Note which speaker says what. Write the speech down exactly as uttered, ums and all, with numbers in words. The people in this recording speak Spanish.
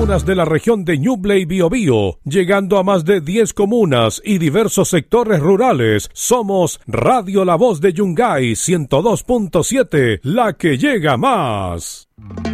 Speaker 1: comunas de la región de Ñuble y Biobío, llegando a más de diez comunas y diversos sectores rurales. Somos Radio La Voz de Yungay ciento dos punto siete, la que llega más.